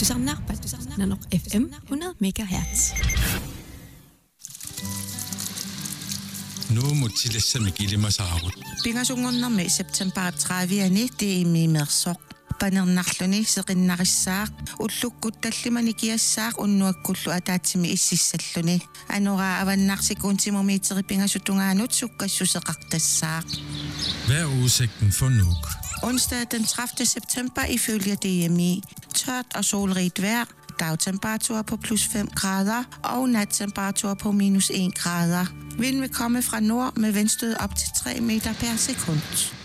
Patusarnaarpat Nanoq FM 100 MHz. Nu mutilissami kilimasaarut. Pingasungornermi september 30 tiimimersoq panernerluni seqinnarissaaq ullukgut tallimani kiassaaq unnuakkullu ataatsimi ississalluni anuraa avannarsikuntimormiiteri pingasutungaanuut sukkassuseqartassaaq. Hvad er udsigten for Nuuk? Onsdag den 30. september ifølge DMI. Tørt og solrigt vejr. Dagtemperatur på +5 grader og nattemperatur på -1 grader. Vinden vil komme fra nord med vindstød op til 3 meter per sekund.